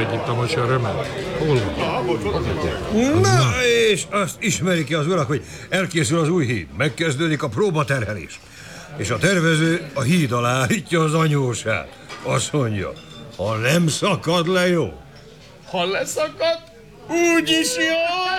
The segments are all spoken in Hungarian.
egyiptomos örömet? Hol van? Na, és azt ismerik ki az urak, hogy elkészül az új híd. Megkezdődik a próbaterhelés. És a tervező a híd alá állítja az anyósát. Azt mondja, ha nem szakad le, jó. Ha leszakad, úgyis jó!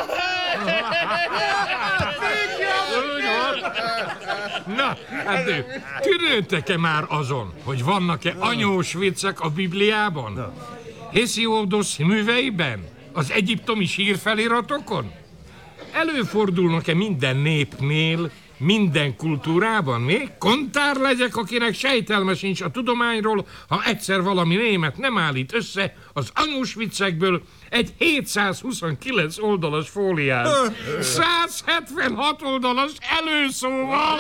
Na, hát tűnődtek-e már azon, hogy vannak-e anyós viccek a Bibliában? Hésiódosz műveiben? Az egyiptomi sírfeliratokon? Előfordulnak-e minden népnél, minden kultúrában még? Kontár legyek, akinek sejtelme sincs a tudományról, ha egyszer valami német nem állít össze az anyós viccekből egy 729 oldalas fóliát. 176 oldalas előszóval.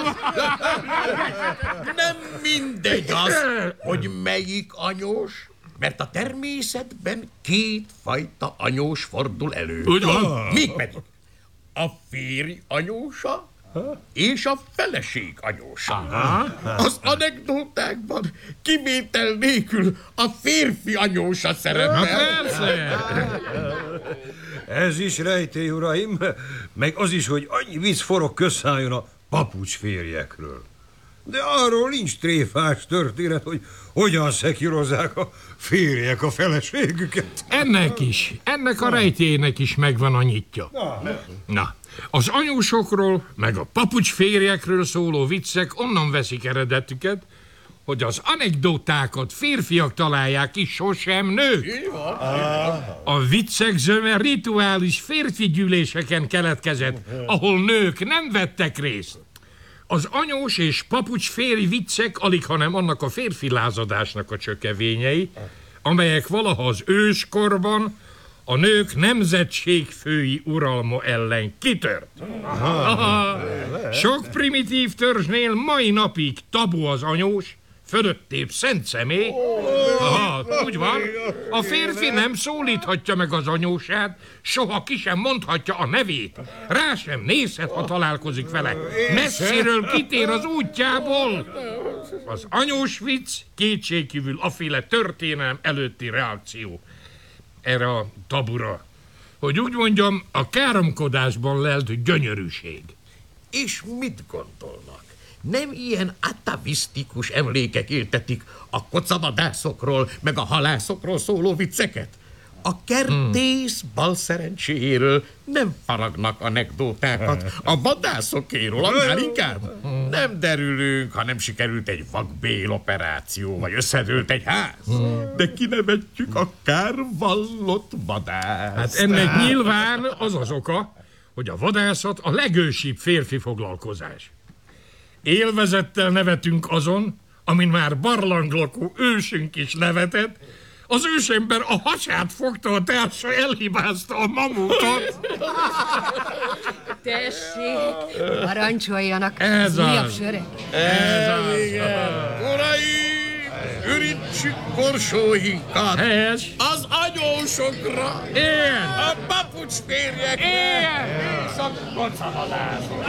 Nem mindegy az, hogy melyik anyós, mert a természetben két fajta anyós fordul elő. Úgy van. Mégpedig a férj anyósa és a feleség anyósa. Az anekdótákban kivétel nélkül a férfi anyósa szerepel. Persze. Ez is rejtély, uraim, meg az is, hogy annyi vicc forog közszálljon a papucs férjekről. De arról nincs tréfás történet, hogy hogyan szekírozzák a férjek a feleségüket. Ennek a rejtélynek is megvan a nyitja. Na, az anyósokról, meg a papucs férjekről szóló viccek onnan veszik eredetüket, hogy az anekdotákat férfiak találják ki, sosem nők. A viccek zöme rituális férfi gyűléseken keletkezett, ahol nők nem vettek részt. Az anyós és papucs férj viccek alighanem annak a férfi lázadásnak a csökevényei, amelyek valaha az őskorban a nők nemzetségfői uralma ellen kitört. Sok primitív törzsnél mai napig tabu az anyós, fölöttébb szent személy. Úgy van, a férfi nem szólíthatja meg az anyósát, soha ki sem mondhatja a nevét. Rá sem nézhet, ha találkozik vele. Messziről kitér az útjából. Az anyós vicc kétségkívül aféle történelem előtti reakció erre a tabura. Hogy úgy mondjam, a káromkodásban lelt gyönyörűség. És mit gondolnak? Nem ilyen atavisztikus emlékek éltetik a kocavadászokról, meg a halászokról szóló vicceket? A kertész balszerencséjéről nem faragnak anekdótákat, a vadászokéről annál inkább. Nem derülünk, ha nem sikerült egy vakbél operáció, vagy összedőlt egy ház. De kinevetjük a kárvallott vadászt. Hát ennek nyilván az az oka, hogy a vadászat a legősibb férfi foglalkozás. Élvezettel nevetünk azon, amin már barlanglakó ősünk is nevetett, az ősember a hasát fogta, a társa elhibázta a mamutot. Tessék, parancsoljanak. Ez újabb az. sörek. Ez az. Uraim, ürítsük korsóinkat Helyes. az anyósokra, Ilyen. a papucs férjekre Ilyen. és a kocavadászokra.